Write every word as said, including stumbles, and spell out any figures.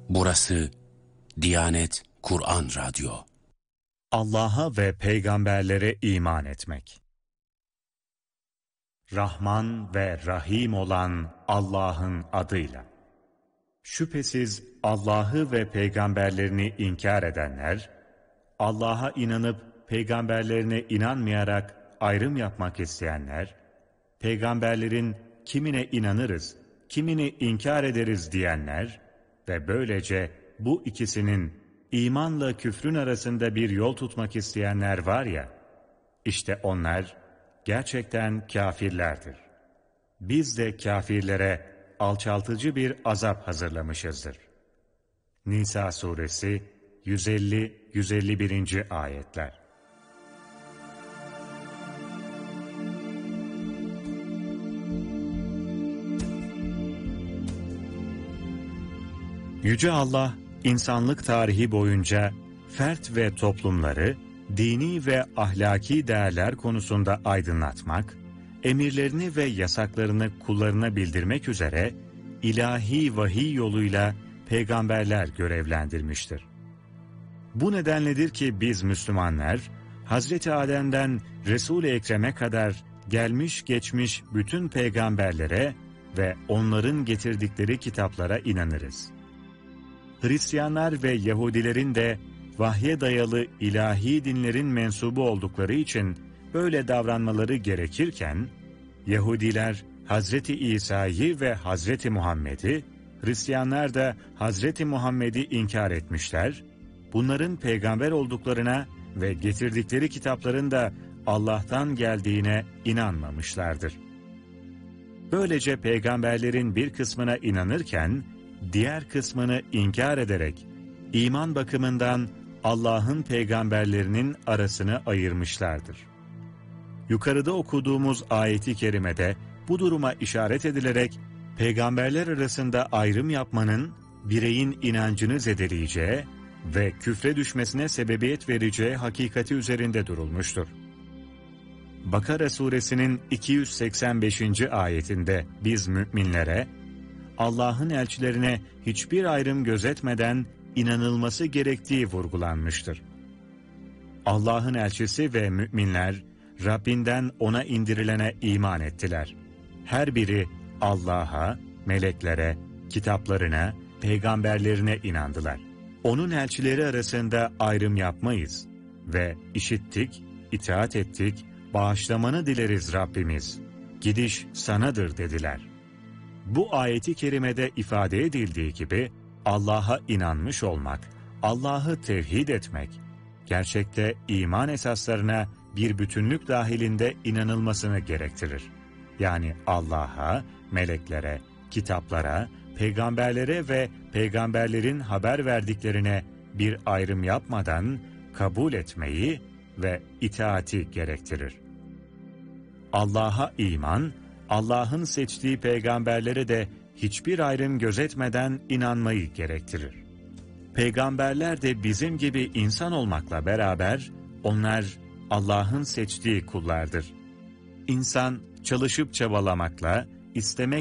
Burası Diyanet Kur'an Radyo. Allah'a ve peygamberlere iman etmek. Rahman ve Rahim olan Allah'ın adıyla. Şüphesiz Allah'ı ve peygamberlerini inkar edenler, Allah'a inanıp peygamberlerine inanmayarak ayrım yapmak isteyenler, peygamberlerin kimine inanırız, kimini inkar ederiz diyenler ve böylece bu ikisinin imanla küfrün arasında bir yol tutmak isteyenler var ya, işte onlar gerçekten kafirlerdir. Biz de kafirlere alçaltıcı bir azap hazırlamışızdır. Nisa suresi yüz elli yüz elli birinci ayetler. Yüce Allah, insanlık tarihi boyunca fert ve toplumları dini ve ahlaki değerler konusunda aydınlatmak, emirlerini ve yasaklarını kullarına bildirmek üzere ilahi vahiy yoluyla peygamberler görevlendirmiştir. Bu nedenledir ki biz Müslümanlar, Hazreti Adem'den Resul-i Ekrem'e kadar gelmiş geçmiş bütün peygamberlere ve onların getirdikleri kitaplara inanırız. Hristiyanlar ve Yahudilerin de vahye dayalı ilahi dinlerin mensubu oldukları için böyle davranmaları gerekirken, Yahudiler Hazreti İsa'yı ve Hazreti Muhammed'i, Hristiyanlar da Hazreti Muhammed'i inkar etmişler, bunların peygamber olduklarına ve getirdikleri kitapların da Allah'tan geldiğine inanmamışlardır. Böylece peygamberlerin bir kısmına inanırken, diğer kısmını inkar ederek, iman bakımından Allah'ın peygamberlerinin arasını ayırmışlardır. Yukarıda okuduğumuz ayeti kerimede bu duruma işaret edilerek, peygamberler arasında ayrım yapmanın bireyin inancını zedeleyeceği ve küfre düşmesine sebebiyet vereceği hakikati üzerinde durulmuştur. Bakara suresinin iki yüz seksen beşinci ayetinde biz müminlere, Allah'ın elçilerine hiçbir ayrım gözetmeden inanılması gerektiği vurgulanmıştır. Allah'ın elçisi ve müminler, Rabbinden ona indirilene iman ettiler. Her biri Allah'a, meleklere, kitaplarına, peygamberlerine inandılar. Onun elçileri arasında ayrım yapmayız ve işittik, itaat ettik, bağışlamanı dileriz Rabbimiz, gidiş sanadır dediler. Bu ayeti kerimede ifade edildiği gibi Allah'a inanmış olmak, Allah'ı tevhid etmek, gerçekte iman esaslarına bir bütünlük dahilinde inanılmasını gerektirir. Yani Allah'a, meleklere, kitaplara, peygamberlere ve peygamberlerin haber verdiklerine bir ayrım yapmadan kabul etmeyi ve itaati gerektirir. Allah'a iman, Allah'ın seçtiği peygamberlere de hiçbir ayrım gözetmeden inanmayı gerektirir. Peygamberler de bizim gibi insan olmakla beraber onlar Allah'ın seçtiği kullardır. İnsan çalışıp çabalamakla, istemek